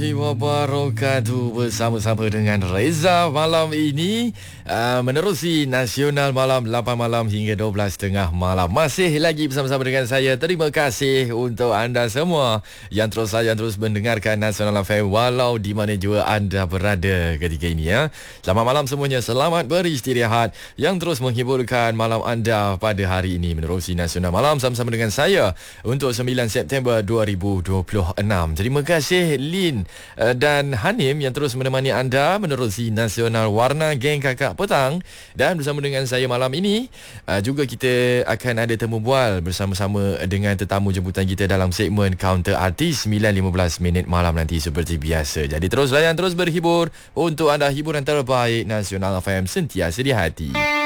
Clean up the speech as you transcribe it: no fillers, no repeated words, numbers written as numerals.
Wabarakatuh bersama-sama dengan Reza malam ini menerusi Nasional Malam 8 malam hingga 12.30 malam. Masih lagi bersama-sama dengan saya. Terima kasih untuk anda semua yang terus mendengarkan Nasional FM walau di mana jua anda berada ketika ini ya. Selamat malam semuanya. Selamat beristirahat yang terus menghiburkan malam anda pada hari ini menerusi Nasional Malam sama-sama dengan saya untuk 9 September 2026. Terima kasih Lin dan Hanim yang terus menemani anda menerusi Nasional Warna Geng Kakak Petang. Dan bersama dengan saya malam ini juga kita akan ada temu bual bersama-sama dengan tetamu jemputan kita dalam segmen Counter Artis 9.15 minit malam nanti seperti biasa. Jadi terus layan, terus berhibur untuk anda, hiburan terbaik Nasional FM sentiasa di hati.